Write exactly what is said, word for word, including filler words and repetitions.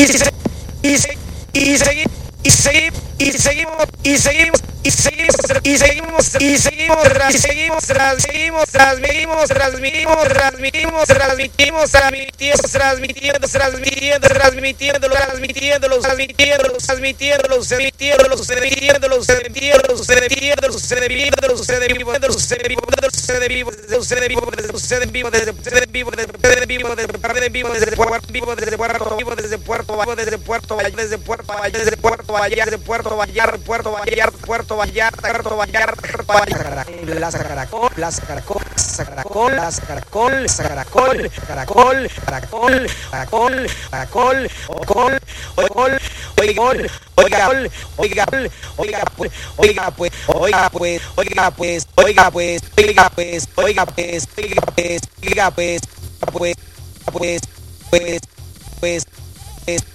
se- y se- y segui- y segui- y seguimos y seguimos y seguimos y seguimos y seguimos tra- y seguimos tras- seguimos transmitimos transmitimos transmitimos transmitimos transmitimos transmitiendo transmitiendo transmitiendo transmitiendo los transmitiendo los transmitiendo los transmitiendo los transmitiendo los transmitiendo los transmitiendo los transmitiendo los transmitiendo los transmitiendo los transmitiendo vivo desde ustedes vivo desde ustedes vivo desde ustedes vivo desde Puerto vivo desde Puerto vivo desde Puerto vivo desde Puerto Vallarta desde Puerto Vallarta desde Puerto Vallarta desde Puerto Vallarta Puerto Vallarta Puerto Vallarta Puerto Vallarta Puerto Vallarta Plaza Caracol Plaza Caracol Plaza Caracol Plaza Caracol Caracol Caracol Caracol Caracol Caracol Caracol Oiga, oiga, oiga, oiga, pues, oiga, pues, oiga, pues, oiga, pues, oiga, pues, oiga, pues, oiga, pues, oiga, pues, oiga, pues, pues, pues, pues, pues, pues,